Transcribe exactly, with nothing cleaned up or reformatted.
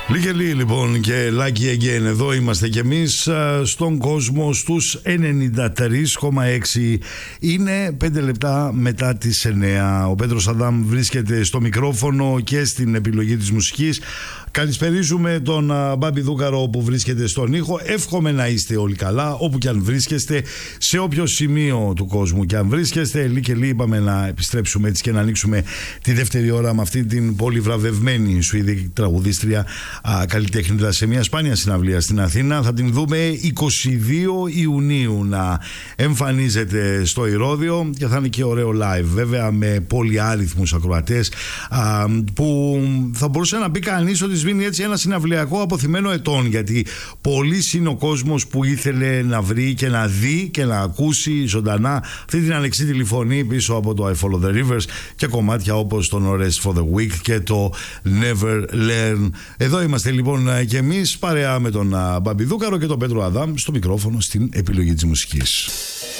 Λίγελή λοιπόν και Lucky Again. Εδώ είμαστε κι εμείς στον κόσμο στους ενενήντα τρία κόμμα έξι. Είναι πέντε λεπτά μετά τις εννέα. Ο Πέτρος Αδάμ βρίσκεται στο μικρόφωνο και στην επιλογή της μουσικής. Καλησπερίζουμε τον Μπάμπη Δούκαρο που βρίσκεται στον ήχο. Εύχομαι να είστε όλοι καλά όπου και αν βρίσκεστε, σε όποιο σημείο του κόσμου και αν βρίσκεστε. Λίγελή είπαμε να επιστρέψουμε έτσι και να ανοίξουμε τη δεύτερη ώρα με αυτή την πολύ βραβευμένη Σουηδική τραγουδίστρια, καλλιτέχνητα, σε μια σπάνια συναυλία στην Αθήνα. Θα την δούμε είκοσι δύο Ιουνίου να εμφανίζεται στο Ηρώδειο και θα είναι και ωραίο live, βέβαια με πολυάριθμους ακροατές, α, που θα μπορούσε να πει κανείς ότι σβήνει έτσι ένα συναυλιακό αποθυμένο ετών, γιατί πολύς είναι ο κόσμος που ήθελε να βρει και να δει και να ακούσει ζωντανά αυτή την ανεξίτηλη φωνή πίσω από το I Follow the Rivers και κομμάτια όπως το No Rest for the Weak και το Never Learn. Εδώ είμαστε λοιπόν και εμείς παρέα με τον Μπάμπη Δούκαρο και τον Πέτρο Αδάμ στο μικρόφωνο στην επιλογή της μουσικής.